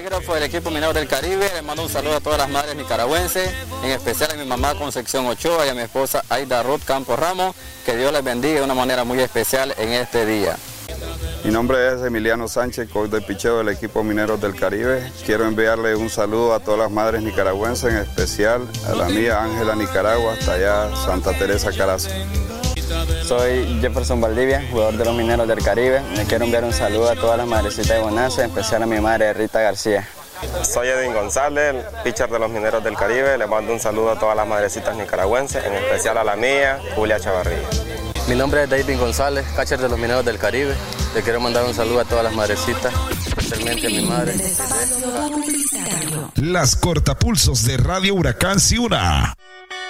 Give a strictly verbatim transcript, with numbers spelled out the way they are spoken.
bolígrafo del equipo minero del Caribe. Les mando un saludo a todas las madres nicaragüenses, en especial a mi mamá Concepción Ochoa y a mi esposa Aida Ruth Campos Ramos. Que Dios les bendiga de una manera muy especial en este día. Mi nombre es Emiliano Sánchez, coach de picheo del equipo Mineros del Caribe. Quiero enviarle un saludo a todas las madres nicaragüenses, en especial a la mía Ángela Nicaragua, hasta allá Santa Teresa Carazo. Soy Jefferson Valdivia, jugador de los Mineros del Caribe. Le quiero enviar un saludo a todas las madrecitas de Bonanza, en especial a mi madre Rita García. Soy Edwin González, pitcher de los Mineros del Caribe. Le mando un saludo a todas las madrecitas nicaragüenses, en especial a la mía, Julia Chavarría. Mi nombre es David González, catcher de los Mineros del Caribe. Le quiero mandar un saludo a todas las madrecitas, especialmente a mi madre. Las cortapulsos de Radio Huracán Ciuna.